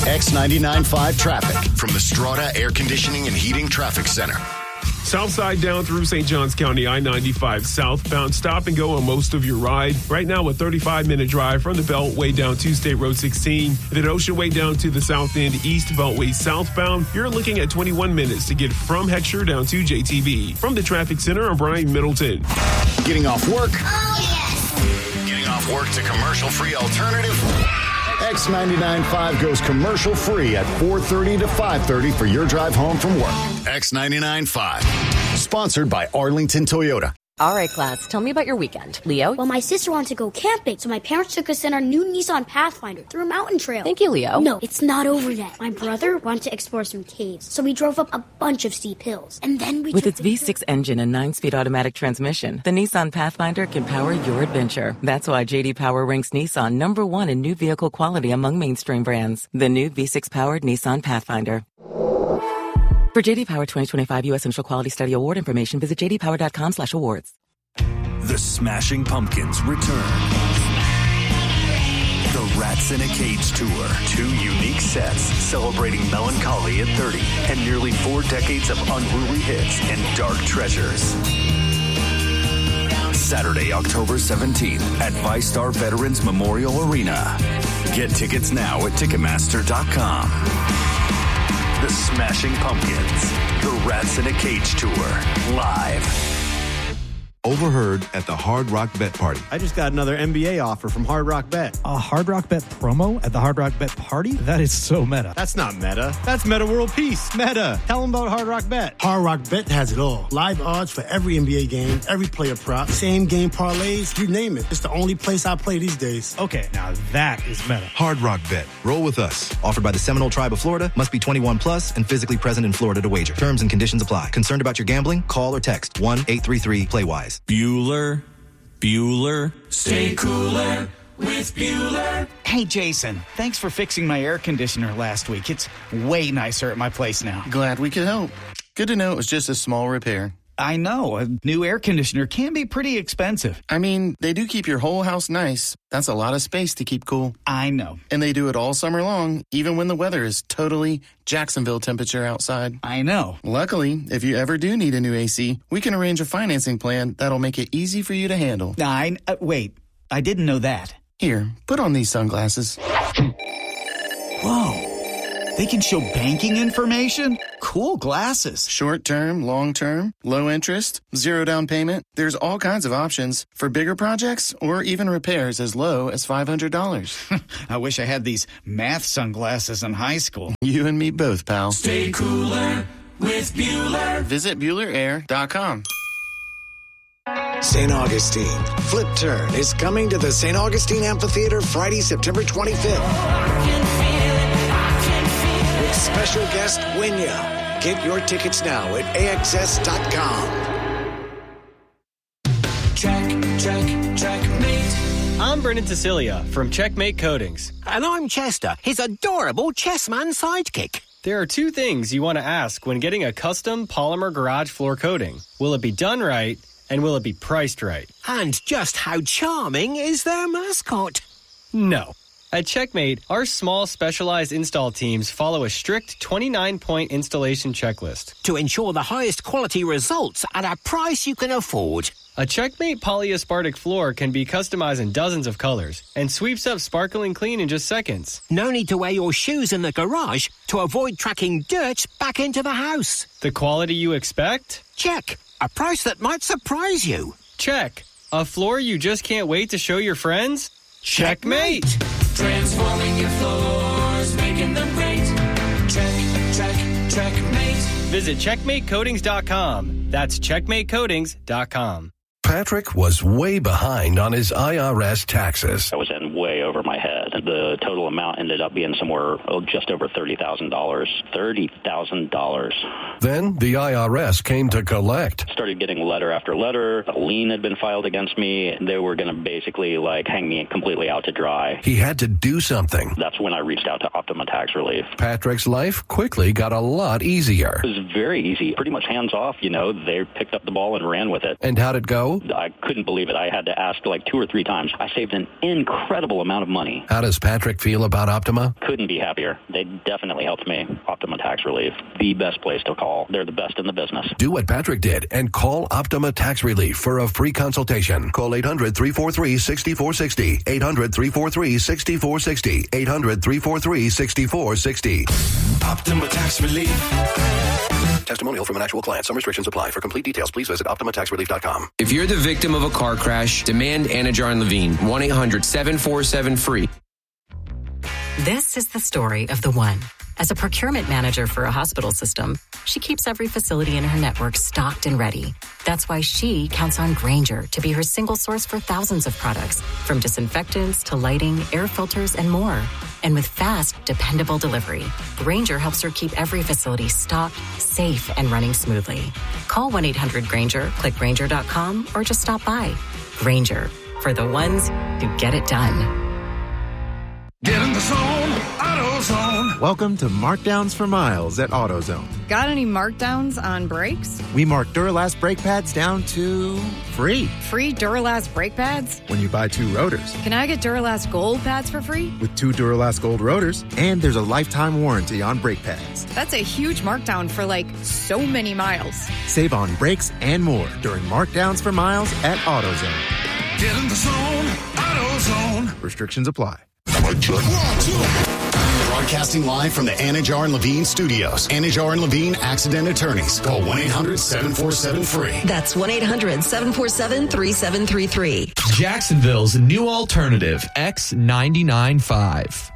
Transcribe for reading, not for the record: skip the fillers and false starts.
X99.5 traffic from the Strata Air Conditioning and Heating Traffic Center. Southside down through St. Johns County, I-95 southbound. Stop and go on most of your ride. Right now, a 35-minute drive from the Beltway down to State Road 16. Then Ocean Way down to the south end, East Beltway southbound. You're looking at 21 minutes to get from Heckscher down to JTV. From the Traffic Center, I'm Brian Middleton. Getting off work? Oh, yes. Getting off work to commercial-free alternative? X99.5 goes commercial-free at 4:30 to 5:30 for your drive home from work. X99.5. Sponsored by Arlington Toyota. All right, class, tell me about your weekend. Leo? Well, my sister wanted to go camping, so my parents took us in our new Nissan Pathfinder through a mountain trail. Thank you, Leo. No, it's not over yet. My brother wanted to explore some caves, so we drove up a bunch of steep hills. And then we With its V6 engine and 9-speed automatic transmission, the Nissan Pathfinder can power your adventure. That's why J.D. Power ranks Nissan #1 in new vehicle quality among mainstream brands. The new V6-powered Nissan Pathfinder. For J.D. Power 2025 U.S. Central Quality Study Award information, visit jdpower.com/awards. The Smashing Pumpkins return. The Rats in a Cage Tour. 2 unique sets celebrating melancholy at 30 and nearly 4 decades of unruly hits and dark treasures. Saturday, October 17th at ViStar Veterans Memorial Arena. Get tickets now at Ticketmaster.com. The Smashing Pumpkins, the Rats in a Cage Tour, live. Overheard at the Hard Rock Bet Party. I just got another NBA offer from Hard Rock Bet. A Hard Rock Bet promo at the Hard Rock Bet Party? That is so meta. That's not meta. That's Meta World Peace. Meta. Tell them about Hard Rock Bet. Hard Rock Bet has it all. Live odds for every NBA game, every player prop, same game parlays, you name it. It's the only place I play these days. Okay, now that is meta. Hard Rock Bet. Roll with us. Offered by the Seminole Tribe of Florida. Must be 21 plus and physically present in Florida to wager. Terms and conditions apply. Concerned about your gambling? Call or text 1-833-PLAY-WISE. Bueller, stay cooler with Bueller. Hey, Jason, thanks for fixing my air conditioner last week. It's way nicer at my place now. Glad we could help. Good to know it was just a small repair. I know. A new air conditioner can be pretty expensive. I mean, they do keep your whole house nice. That's a lot of space to keep cool. I know. And they do it all summer long, even when the weather is totally Jacksonville temperature outside. I know. Luckily, if you ever do need a new AC, we can arrange a financing plan that'll make it easy for you to handle. Wait, I didn't know that. Here, put on these sunglasses. Whoa. They can show banking information? Cool glasses. Short term, long term, low interest, 0 down payment. There's all kinds of options for bigger projects or even repairs as low as $500. I wish I had these math sunglasses in high school. You and me both, pal. Stay cooler with Bueller. Visit BuellerAir.com. St. Augustine. Flip Turn is coming to the St. Augustine Amphitheater Friday, September 25th. With special guest Winya. Get your tickets now at AXS.com. Checkmate. I'm Brendan Cecilia from Checkmate Coatings. And I'm Chester, his adorable chessman sidekick. There are 2 things you want to ask when getting a custom polymer garage floor coating. Will it be done right, and will it be priced right? And just how charming is their mascot? No. At Checkmate, our small specialized install teams follow a strict 29-point installation checklist to ensure the highest quality results at a price you can afford. A Checkmate polyaspartic floor can be customized in dozens of colors and sweeps up sparkling clean in just seconds. No need to wear your shoes in the garage to avoid tracking dirt back into the house. The quality you expect? Check. A price that might surprise you. Check. A floor you just can't wait to show your friends? Checkmate! Transforming your floors, making them great. Checkmate. Visit CheckmateCoatings.com. That's CheckmateCoatings.com. Patrick was way behind on his IRS taxes. I was in way over my head. The total amount ended up being somewhere just over $30,000. $30,000. Then the IRS came to collect. Started getting letter after letter. A lien had been filed against me. They were going to basically hang me completely out to dry. He had to do something. That's when I reached out to Optima Tax Relief. Patrick's life quickly got a lot easier. It was very easy. Pretty much hands off, They picked up the ball and ran with it. And how'd it go? I couldn't believe it. I had to ask 2 or 3 times. I saved an incredible amount of money. How does does Patrick feel about Optima? Couldn't be happier. They definitely helped me. Optima Tax Relief, the best place to call. They're the best in the business. Do what Patrick did and call Optima Tax Relief for a free consultation. Call 800-343-6460. 800-343-6460. 800-343-6460. Optima Tax Relief. Testimonial from an actual client. Some restrictions apply. For complete details, please visit OptimaTaxRelief.com. If you're the victim of a car crash, demand Anajar and Levine. 1-800-747-FREE. This is the story of the one. As a procurement manager for a hospital system, she keeps every facility in her network stocked and ready. That's why she counts on Grainger to be her single source for thousands of products, from disinfectants to lighting, air filters, and more. And with fast, dependable delivery, Grainger helps her keep every facility stocked, safe, and running smoothly. Call 1-800-GRAINGER, click Grainger.com, or just stop by. Grainger, for the ones who get it done. Get in the zone, AutoZone. Welcome to Markdowns for Miles at AutoZone. Got any markdowns on brakes? We mark Duralast brake pads down to free. Free Duralast brake pads? When you buy 2 rotors. Can I get Duralast Gold pads for free? With 2 Duralast Gold rotors. And there's a lifetime warranty on brake pads. That's a huge markdown for so many miles. Save on brakes and more during Markdowns for Miles at AutoZone. Get in the zone, AutoZone. Restrictions apply. Broadcasting live from the Anajar and Levine studios. Anajar and Levine Accident Attorneys. Call 1-800-747-FREE. That's 1-800-747-3733. Jacksonville's new alternative, X99.5.